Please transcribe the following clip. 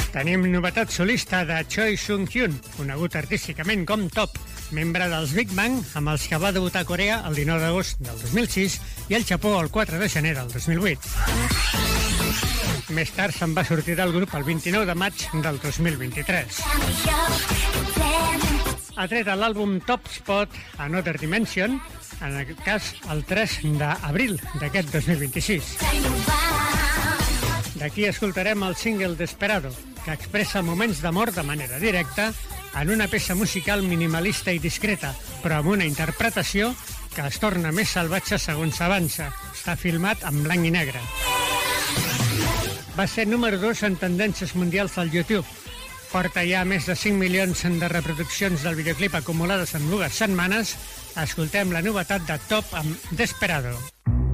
Tenim novetat solista de Choi Sung-hyun, conegut artísticament com Top, membre dels Big Bang, amb els que va debutar a Corea el 19 d'agost del 2006 i al Japó el 4 de gener del 2008. Més tard se'n va sortir del grup el 29 de maig del 2023. Ha tret l'àlbum Top Spot Another Dimension, en aquest cas el 3 d'abril d'aquest 2026. D'aquí escoltarem el single Desperado, que expressa moments d'amor de manera directa en una peça musical minimalista i discreta, però amb una interpretació que es torna més salvatge segons s'avança. Està filmat en blanc i negre. Va ser número 2 en tendències mundials al YouTube. Porta ja més de 5 milions de reproduccions del videoclip acumulades en 2 setmanes. Escoltem la novetat de Top amb Desperado.